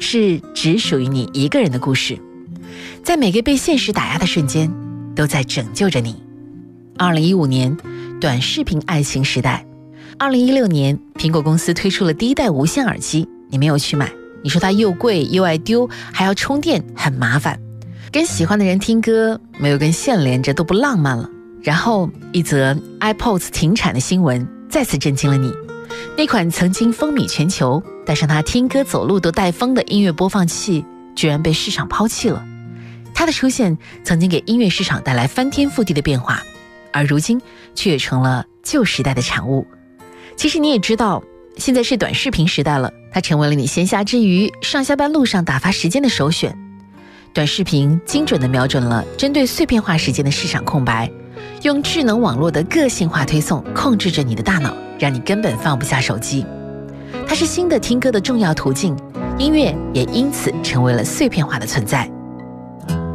是只属于你一个人的故事，在每个被现实打压的瞬间，都在拯救着你。2015年，短视频爱情时代。2016年，苹果公司推出了第一代无线耳机，你没有去买，你说它又贵又爱丢，还要充电，很麻烦。跟喜欢的人听歌，没有跟线连着都不浪漫了。然后一则 iPods 停产的新闻再次震惊了你。那款曾经风靡全球，带上它听歌走路都带风的音乐播放器，居然被市场抛弃了。它的出现曾经给音乐市场带来翻天覆地的变化，而如今却也成了旧时代的产物。其实你也知道，现在是短视频时代了，它成为了你闲暇之余上下班路上打发时间的首选。短视频精准地瞄准了针对碎片化时间的市场空白，用智能网络的个性化推送控制着你的大脑，让你根本放不下手机。它是新的听歌的重要途径，音乐也因此成为了碎片化的存在。